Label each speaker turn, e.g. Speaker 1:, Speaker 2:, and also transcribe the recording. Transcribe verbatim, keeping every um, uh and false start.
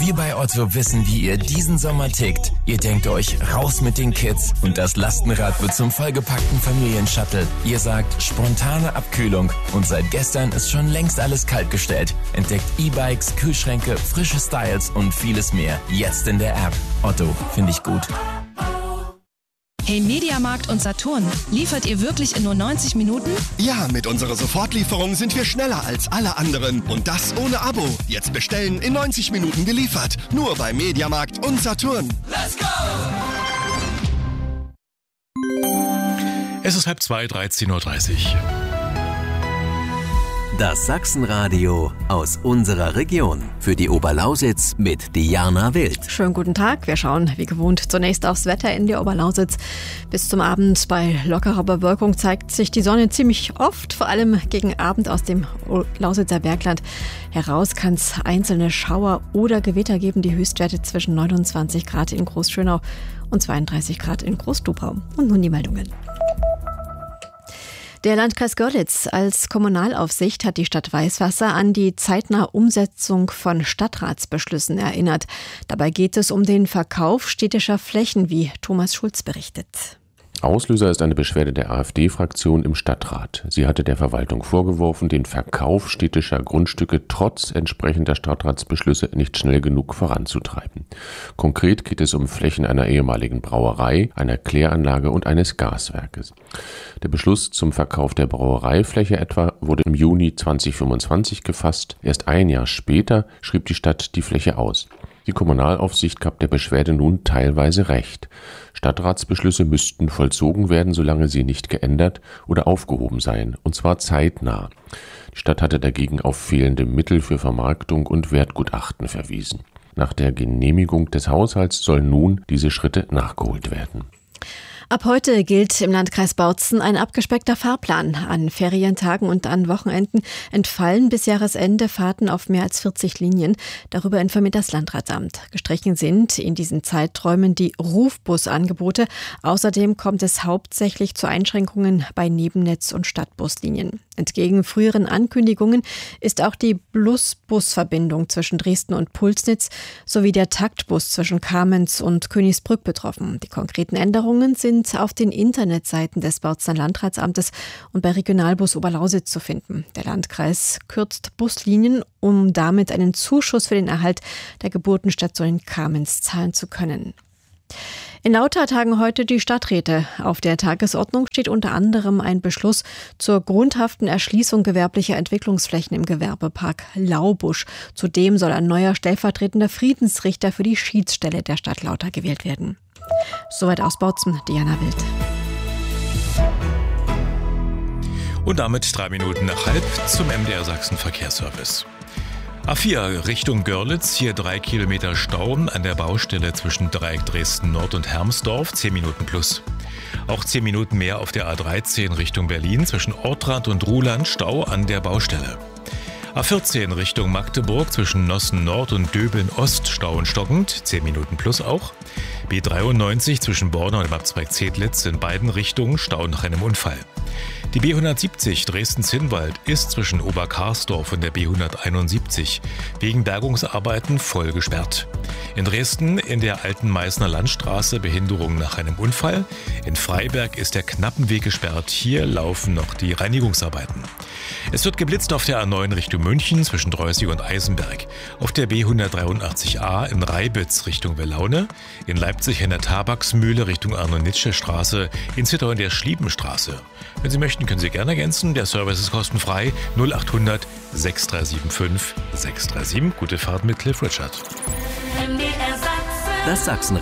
Speaker 1: Wir bei Otto wissen, wie ihr diesen Sommer tickt. Ihr denkt euch, raus mit den Kids und das Lastenrad wird zum vollgepackten Familienshuttle. Ihr sagt, spontane Abkühlung und seit gestern ist schon längst alles kaltgestellt. Entdeckt E-Bikes, Kühlschränke, frische Styles und vieles mehr. Jetzt in der App. Otto, finde ich gut.
Speaker 2: Hey Mediamarkt und Saturn, liefert ihr wirklich in nur neunzig Minuten?
Speaker 3: Ja, mit unserer Sofortlieferung sind wir schneller als alle anderen. Und das ohne Abo. Jetzt bestellen, in neunzig Minuten geliefert. Nur bei Mediamarkt und Saturn.
Speaker 4: Let's go!
Speaker 5: Es ist halb zwei, dreizehn Uhr dreißig.
Speaker 6: Das Sachsenradio aus unserer Region. Für die Oberlausitz mit Diana Wild.
Speaker 7: Schönen guten Tag. Wir schauen wie gewohnt zunächst aufs Wetter in der Oberlausitz. Bis zum Abend bei lockerer Bewölkung zeigt sich die Sonne ziemlich oft. Vor allem gegen Abend aus dem Lausitzer Bergland heraus kann es einzelne Schauer oder Gewitter geben. Die Höchstwerte zwischen neunundzwanzig Grad in Großschönau und zweiunddreißig Grad in Großdubau. Und nun die Meldungen. Der Landkreis Görlitz als Kommunalaufsicht hat die Stadt Weißwasser an die zeitnahe Umsetzung von Stadtratsbeschlüssen erinnert. Dabei geht es um den Verkauf städtischer Flächen, wie Thomas Schulz berichtet.
Speaker 8: Auslöser ist eine Beschwerde der AfD-Fraktion im Stadtrat. Sie hatte der Verwaltung vorgeworfen, den Verkauf städtischer Grundstücke trotz entsprechender Stadtratsbeschlüsse nicht schnell genug voranzutreiben. Konkret geht es um Flächen einer ehemaligen Brauerei, einer Kläranlage und eines Gaswerkes. Der Beschluss zum Verkauf der Brauereifläche etwa wurde im Juni zweitausendfünfundzwanzig gefasst. Erst ein Jahr später schrieb die Stadt die Fläche aus. Die Kommunalaufsicht gab der Beschwerde nun teilweise recht. Stadtratsbeschlüsse müssten vollzogen werden, solange sie nicht geändert oder aufgehoben seien, und zwar zeitnah. Die Stadt hatte dagegen auf fehlende Mittel für Vermarktung und Wertgutachten verwiesen. Nach der Genehmigung des Haushalts sollen nun diese Schritte nachgeholt werden.
Speaker 7: Ab heute gilt im Landkreis Bautzen ein abgespeckter Fahrplan. An Ferientagen und an Wochenenden entfallen bis Jahresende Fahrten auf mehr als vierzig Linien. Darüber informiert das Landratsamt. Gestrichen sind in diesen Zeiträumen die Rufbusangebote. Außerdem kommt es hauptsächlich zu Einschränkungen bei Nebennetz- und Stadtbuslinien. Entgegen früheren Ankündigungen ist auch die Plus-Bus-Verbindung zwischen Dresden und Pulsnitz sowie der Taktbus zwischen Kamenz und Königsbrück betroffen. Die konkreten Änderungen sind auf den Internetseiten des Bautzener Landratsamtes und bei Regionalbus Oberlausitz zu finden. Der Landkreis kürzt Buslinien, um damit einen Zuschuss für den Erhalt der Geburtenstation in Kamenz zahlen zu können. In Lauter tagen heute die Stadträte. Auf der Tagesordnung steht unter anderem ein Beschluss zur grundhaften Erschließung gewerblicher Entwicklungsflächen im Gewerbepark Laubusch. Zudem soll ein neuer stellvertretender Friedensrichter für die Schiedsstelle der Stadt Lauter gewählt werden. Soweit aus Bautzen, Diana Wild.
Speaker 5: Und damit drei Minuten nach halb zum M D R Sachsen Verkehrsservice. A vier Richtung Görlitz, hier drei Kilometer Stau an der Baustelle zwischen Dreieck Dresden Nord und Hermsdorf, zehn Minuten plus. Auch zehn Minuten mehr auf der A dreizehn Richtung Berlin zwischen Ortrand und Ruhland, Stau an der Baustelle. A vierzehn Richtung Magdeburg zwischen Nossen Nord und Döbeln Ost, Stau und stockend, zehn Minuten plus auch. B dreiundneunzig zwischen Borna und Abzweig-Zedlitz in beiden Richtungen, Stau nach einem Unfall. Die B hundertsiebzig Dresden-Zinnwald ist zwischen Oberkarsdorf und der B hunderteinundsiebzig wegen Bergungsarbeiten voll gesperrt. In Dresden in der alten Meißner Landstraße Behinderung nach einem Unfall. In Freiberg ist der Knappenweg gesperrt. Hier laufen noch die Reinigungsarbeiten. Es wird geblitzt auf der A neun Richtung München zwischen Dreußig und Eisenberg. Auf der B hundertdreiundachtzig A in Reibitz Richtung Welaune. In Leipzig in der Tabaksmühle Richtung Arno-Nitsche-Straße. In Zittau in der Schliebenstraße. Wenn Sie möchten, können Sie gerne ergänzen. Der Service ist kostenfrei. null achthundert sechs drei sieben fünf sechs drei sieben. Gute Fahrt mit Cliff Richard.
Speaker 6: Das Sachsen